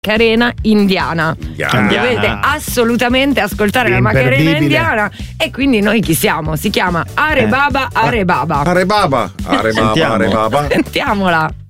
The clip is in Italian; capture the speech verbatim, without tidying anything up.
Macarena indiana. Indiana. Dovete assolutamente ascoltare la Macarena indiana. E quindi noi chi siamo? Si chiama Are Baba, Are Baba. Are Baba, Are Baba, Are Baba. Sentiamola.